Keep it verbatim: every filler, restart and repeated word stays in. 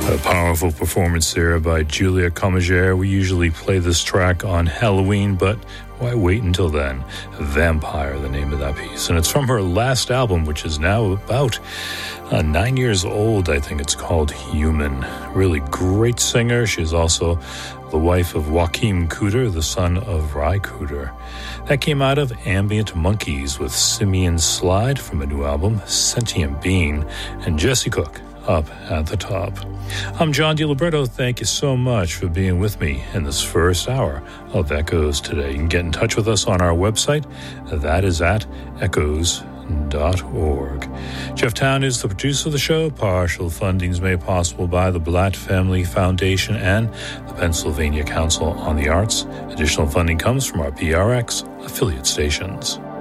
A powerful performance there by Julia Commager. We usually play this track on Halloween, but why wait until then? Vampire, the name of that piece. And it's from her last album, which is now about uh, nine years old. I think it's called Human. Really great singer. She's also the wife of Joachim Cooder, the son of Ry Cooder. That came out of Ambient Monkeys with Simeon Slide from a new album, Sentient Being, and Jesse Cook up at the top. I'm John DiLiberto. Thank you so much for being with me in this first hour of Echoes today. You can get in touch with us on our website. That is at echoes dot org. Jeff Town is the producer of the show. Partial funding is made possible by the Blatt Family Foundation and the Pennsylvania Council on the Arts. Additional funding comes from our P R X affiliate stations.